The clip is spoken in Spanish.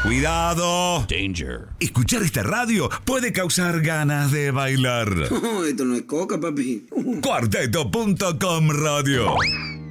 ¡Cuidado! Danger. Escuchar esta radio puede causar ganas de bailar. No, esto no es coca, papi. Cuarteto.com Radio.